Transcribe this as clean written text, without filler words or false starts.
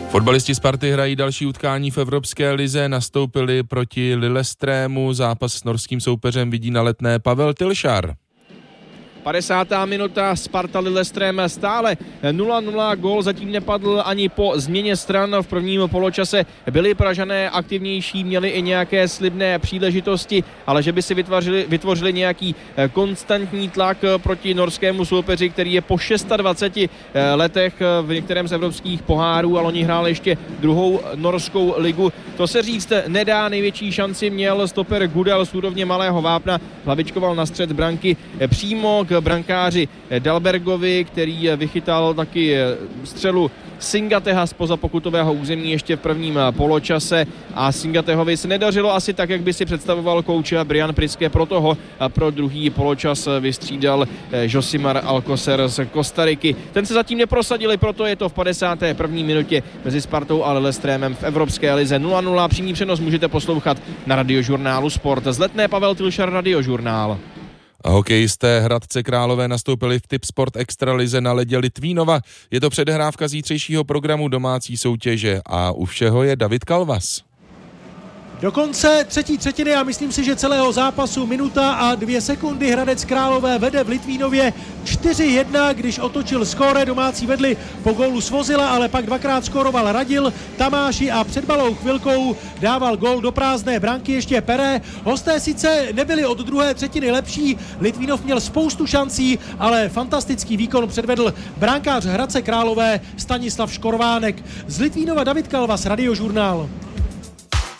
Fotbalisti Sparty hrají další utkání v Evropské lize, nastoupili proti Lillestrému, zápas s norským soupeřem vidí na Letné Pavel Tilšar. 50. minuta, Sparta Lillestrém stále 0-0, gól zatím nepadl ani po změně stran v prvním poločase. Byli Pražané aktivnější, měli i nějaké slibné příležitosti, ale že by si vytvořili nějaký konstantní tlak proti norskému soupeři, který je po 26 letech v některém z evropských pohárů, ale oni hráli ještě druhou norskou ligu. To se říct nedá, největší šanci měl stoper Gudel z úrovně malého vápna, hlavičkoval na střed branky přímo k brankáři Dalbergovi, který vychytal taky střelu Singateha spoza pokutového území ještě v prvním poločase a Singatehovi se nedařilo asi tak, jak by si představoval kouč Brian Priske, proto ho pro druhý poločas vystřídal Josimar Alcocer z Kostariky. Ten se zatím neprosadili, proto je to v 51. minutě mezi Spartou a Lillestrémem v Evropské lize 0-0. Přímý přenos můžete poslouchat na Radiožurnálu Sport. Z Letné Pavel Tilšar, Radiožurnál. A hokejisté Hradce Králové nastoupili v Tipsport Extralize na ledě Litvínova. Je to předhrávka zítřejšího programu domácí soutěže a u všeho je David Kalvas. Do konce třetí třetiny a myslím si, že celého zápasu minuta a 2 sekundy Hradec Králové vede v Litvínově 4-1, když otočil skóre, domácí vedli po gólu Svozila, ale pak dvakrát skóroval Radil Tamáši a před malou chvilkou dával gól do prázdné branky ještě Peré. Hosté sice nebyli od druhé třetiny lepší, Litvínov měl spoustu šancí, ale fantastický výkon předvedl brankář Hradce Králové Stanislav Škorvánek. Z Litvínova David Kalvas, Radiožurnál.